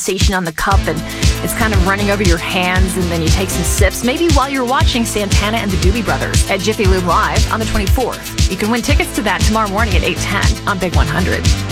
sensation on the cup and it's kind of running over your hands, and then you take some sips, maybe while you're watching Santana and the Doobie Brothers at Jiffy Lube Live on the 24th. You can win tickets to that tomorrow morning at 8:10 on Big 100.